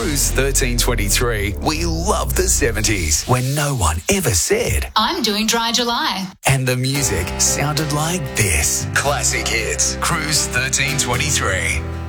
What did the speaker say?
Cruise 1323, we love the 70s when no one ever said, I'm doing Dry July. and the music sounded like this. Classic hits, Cruise 1323.